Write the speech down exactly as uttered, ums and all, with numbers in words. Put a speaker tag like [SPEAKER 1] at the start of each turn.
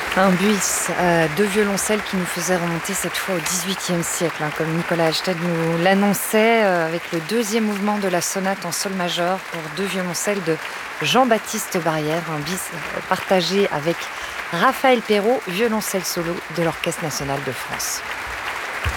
[SPEAKER 1] Un bis, euh, deux violoncelles qui nous faisaient remonter cette fois au dix-huitième siècle, hein, comme Nicolas Halstead nous l'annonçait, euh, avec le deuxième mouvement de la sonate en sol majeur pour deux violoncelles de Jean-Baptiste Barrière, un bis euh, partagé avec Raphaël Perrault, violoncelle solo de l'Orchestre national de France.